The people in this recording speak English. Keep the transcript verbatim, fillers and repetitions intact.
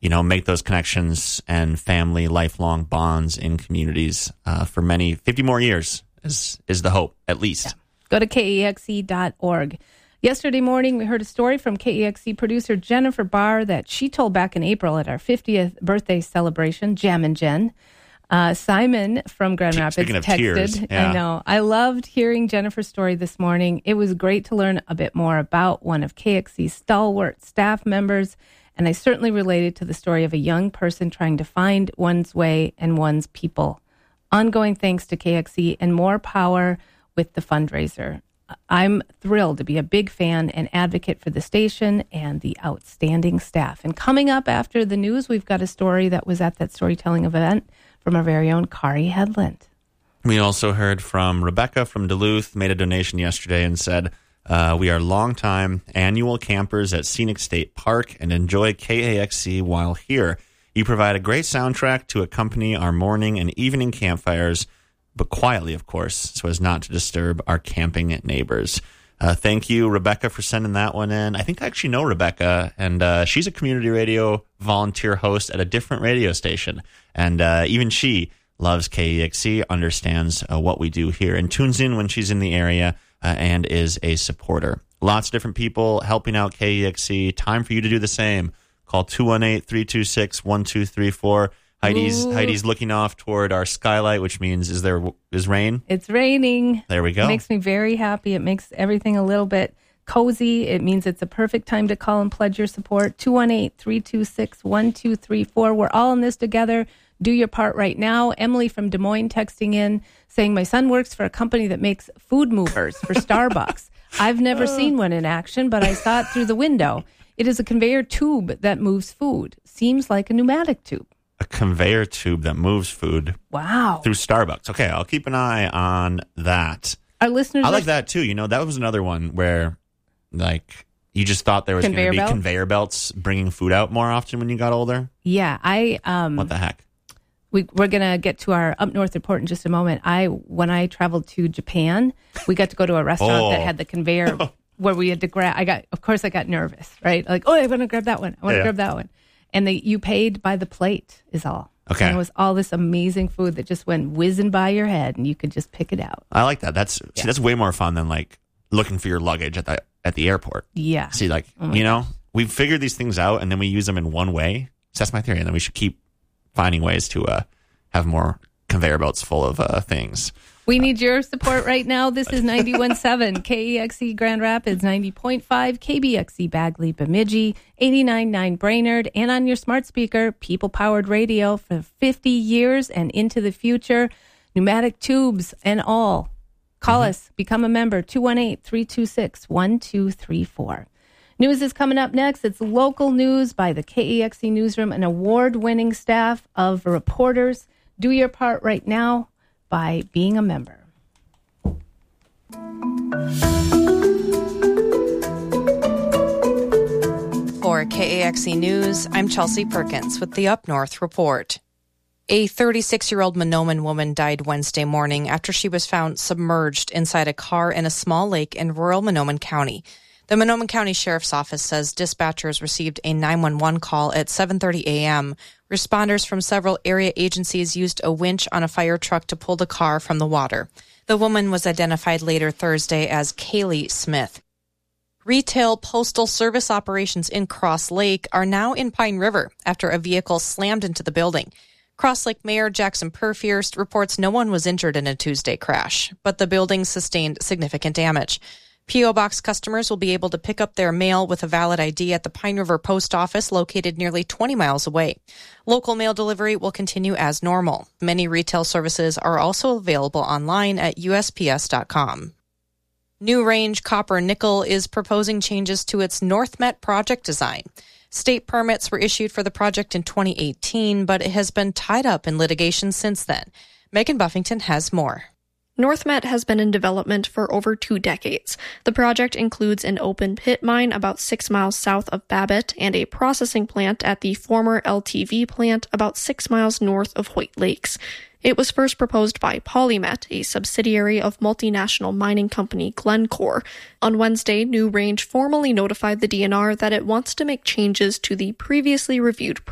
you know, make those connections and family lifelong bonds in communities uh, for many, fifty more years is, is the hope, at least. Yeah. Go to K E X E dot org. Yesterday morning, we heard a story from K E X E producer Jennifer Barr that she told back in April at our fiftieth birthday celebration, Jam and Jen. Uh, Simon from Grand Rapids Speaking of texted. tears, yeah. I know. I loved hearing Jennifer's story this morning. It was great to learn a bit more about one of K X E's stalwart staff members, and I certainly related to the story of a young person trying to find one's way and one's people. Ongoing thanks to K X E and more power with the fundraiser. I'm thrilled to be a big fan and advocate for the station and the outstanding staff. And coming up after the news, we've got a story that was at that storytelling event from our very own Kari Headland. We also heard from Rebecca from Duluth, made a donation yesterday and said, uh, we are longtime annual campers at Scenic State Park and enjoy K A X C while here. You provide a great soundtrack to accompany our morning and evening campfires, but quietly, of course, so as not to disturb our camping neighbors. Uh, thank you, Rebecca, for sending that one in. I think I actually know Rebecca, and uh, she's a community radio volunteer host at a different radio station. And uh, even she loves K E X C, understands uh, what we do here, and tunes in when she's in the area uh, and is a supporter. Lots of different people helping out K E X C. Time for you to do the same. Call two one eight, three two six, one two three four. Heidi's Ooh. Heidi's looking off toward our skylight, which means is there is rain? It's raining. There we go. It makes me very happy. It makes everything a little bit cozy. It means it's a perfect time to call and pledge your support. two one eight, three two six, one two three four. We're all in this together. Do your part right now. Emily from Des Moines texting in saying, my son works for a company that makes food movers for Starbucks. I've never seen one in action, but I saw it through the window. It is a conveyor tube that moves food. Seems like a pneumatic tube. A conveyor tube that moves food. Wow. Through Starbucks. Okay, I'll keep an eye on that. Our listeners I like are... that too. You know, that was another one where, like, you just thought there was going to be belt? conveyor belts bringing food out more often when you got older. Yeah, I... Um, what the heck? We, we're going to get to our up north report in just a moment. I When I traveled to Japan, we got to go to a restaurant oh. that had the conveyor where we had to grab... I got, of course, I got nervous, right? Like, oh, I want to grab that one. I want to yeah. grab that one. And they, you paid by the plate is all. Okay. And it was all this amazing food that just went whizzing by your head, and you could just pick it out. I like that. That's yeah. see, that's way more fun than like looking for your luggage at the at the airport. Yeah. See, like oh you know, gosh. we've figured these things out, and then we use them in one way. So that's my theory, and then we should keep finding ways to uh, have more conveyor belts full of uh, things. We need your support right now. This is ninety-one point seven K E X E Grand Rapids, ninety point five K B X E Bagley Bemidji, eighty-nine point nine Brainerd, and on your smart speaker, people-powered radio for fifty years and into the future, pneumatic tubes and all. Call mm-hmm. us. Become a member, two one eight, three two six, one two three four. News is coming up next. It's local news by the K E X E Newsroom, an award-winning staff of reporters. Do your part right now by being a member. For K A X E News, I'm Chelsea Perkins with the Up North Report. A thirty-six-year-old Mahnomen woman died Wednesday morning after she was found submerged inside a car in a small lake in rural Mahnomen County. The Mahnomen County Sheriff's Office says dispatchers received a nine one one call at seven thirty a.m. Responders from several area agencies used a winch on a fire truck to pull the car from the water. The woman was identified later Thursday as Kaylee Smith. Retail postal service operations in Cross Lake are now in Pine River after a vehicle slammed into the building. Cross Lake Mayor Jackson Purfierst reports no one was injured in a Tuesday crash, but the building sustained significant damage. P O. Box customers will be able to pick up their mail with a valid I D at the Pine River Post Office located nearly twenty miles away. Local mail delivery will continue as normal. Many retail services are also available online at U S P S dot com. New Range Copper Nickel is proposing changes to its North Met project design. State permits were issued for the project in twenty eighteen, but it has been tied up in litigation since then. Megan Buffington has more. NorthMet has been in development for over two decades. The project includes an open pit mine about six miles south of Babbitt and a processing plant at the former L T V plant about six miles north of Hoyt Lakes. It was first proposed by Polymet, a subsidiary of multinational mining company Glencore. On Wednesday, New Range formally notified the D N R that it wants to make changes to the previously reviewed